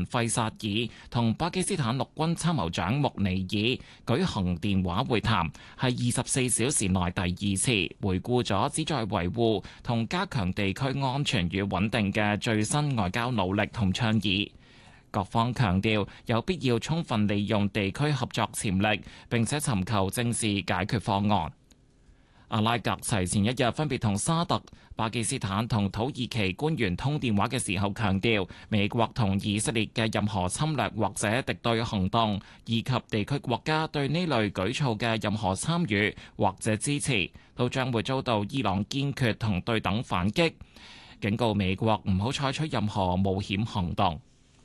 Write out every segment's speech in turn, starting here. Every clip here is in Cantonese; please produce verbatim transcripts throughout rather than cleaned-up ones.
費薩爾同巴基斯坦陸軍參謀長穆尼爾舉行電話會談，係二十四小時內第二次，回顧咗旨在維護同加強地區安全與穩定嘅最新外交努力同倡議。各方強調有必要充分利用地區合作潛力，並且尋求政治解決方案。阿拉格齊前一日分別同沙特、巴基斯坦同土耳其官員通電話嘅時候，強調美國同以色列嘅任何侵略或者敵對行動，以及地區國家對呢類舉措嘅任何參與或者支持，都將會遭到伊朗堅決同對等反擊，警告美國唔好採取任何冒險行動。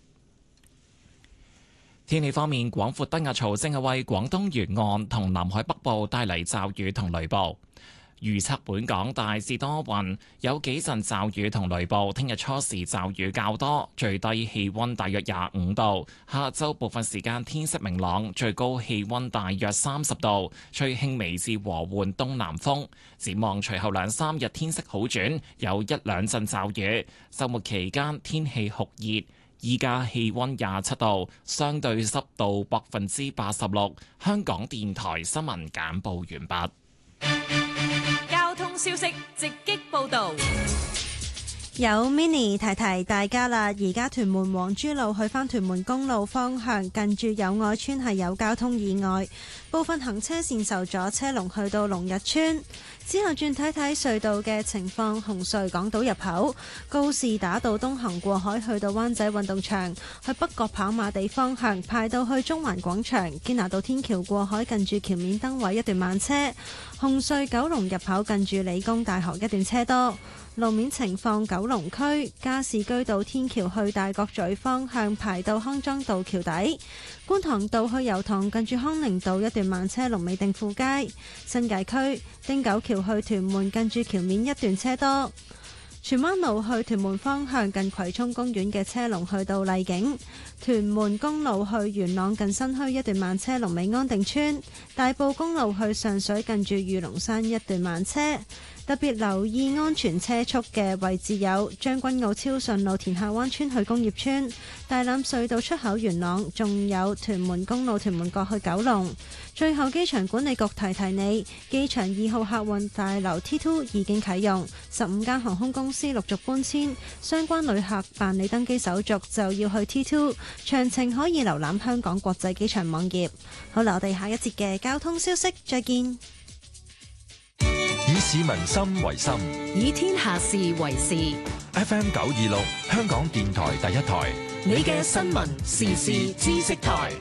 天氣方面，廣闊低壓槽正係為廣東沿岸同南海北部帶嚟驟雨同雷暴。預測本港大致多雲，有幾陣驟雨同雷暴。聽日初時驟雨較多，最低氣溫大約廿五度。下晝部分時間天色明朗，最高氣溫大約三十度，吹輕微至和緩東南風。展望隨後兩三日天色好轉，有一兩陣驟雨。週末期間天氣酷熱。依家氣溫廿七度，相對濕度百分之八十六。香港電台新聞簡報完畢。 交通消息直擊報導。 有 Mini 提提大家啦，而家屯門黃珠路去返屯門公路方向，近住友愛村係有交通意外，部分行車線受阻，車龍去到龍日村。之後轉睇睇隧道嘅情況，紅隧港島入口、告士打道東行過海去到灣仔運動場，去北角跑馬地方向排到去中環廣場，堅拿道天橋過海近住橋面燈位一段慢車。紅隧九龍入口近住理工大學一段車多。路面情況，九龍區加士居道天橋去大角咀方向排到康莊道橋底，觀塘道去油塘近住康寧道一段慢車，龍尾定富街。新界區汀九橋去屯門近住橋面一段車多。荃灣路去屯門方向近葵涌公園嘅車龍去到麗景。屯門公路去元朗近新墟一段慢車，龍尾安定村。大埔公路去上水近住御龍山一段慢車。特別留意安全車速嘅位置有將軍澳超順路田下灣村去工業村、大欖隧道出口元朗，仲有屯門公路屯門角去九龍。最後，機場管理局提提你，機場二號客運大樓 T 二 已經啟用，十五間航空公司陸續搬遷，相關旅客辦理登機手續就要去 T 二，詳情可以瀏覽香港國際機場網頁。好啦，我哋下一節嘅交通消息再見。 以市民心為心， 以天下事為事。 F M 九二六，香港電台第一台， 你嘅新聞時事知識台。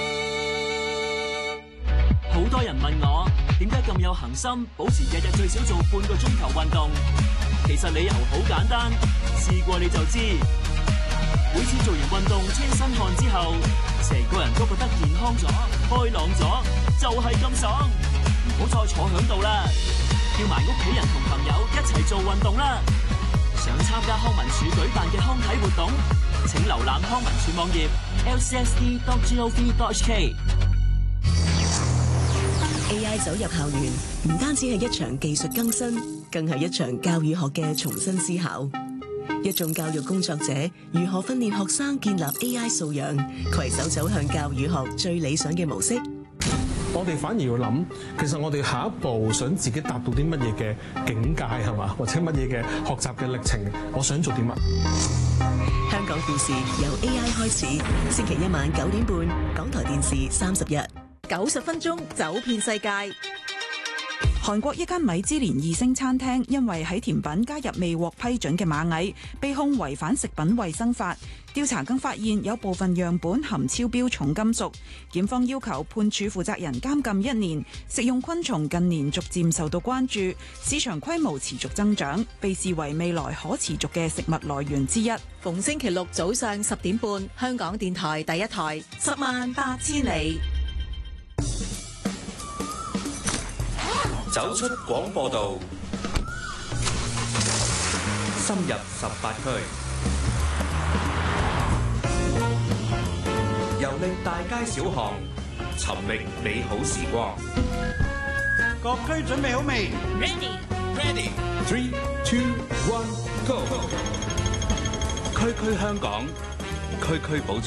好多人問我點解咁有恒心，保持日日最少做半個鐘頭運動。其實理由好簡單，試過你就知。每次做完運動清身汗之後，成個人都覺得健康咗、開朗咗，就係咁爽。唔好再坐響度啦，叫埋屋企人同朋友一齊做運動啦！想參加康文署舉辦嘅康體活動，請瀏覽康文署網頁 l c s d dot gov dot h k。 A I 走入校園，唔單止係一場技術更新，更係一場教育學嘅重新思考。一眾教育工作者如何訓練學生建立 A I 素養，攜手走向教育學最理想嘅模式。 我哋反而要諗，其實我哋下一步想自己達到啲乜嘢嘅境界係嘛，或者乜嘢嘅學習嘅歷程，我想做啲乜？ 香港故事由 A I 開始，星期一晚九點半，港台電視三十日， 九十分鐘走遍世界。 韓國一間米芝蓮二星餐廳因為喺甜品加入未獲批准嘅螞蟻，被控違反食品衛生法。調查更發現有部分樣本含超標重金屬，檢方要求判處負責人監禁一年。食用昆蟲近年逐漸受到關注，市場規模持續增長，被視為未來可持續嘅食物來源之一。 逢星期六早上十點半，香港電台第一台，十萬八千里。 走出廣播道，深入十八區，遊歷大街小巷，尋覓美好時光。 各區準備好未 ？Ready, ready. Three, two, one, go. 區區香港，區區保障。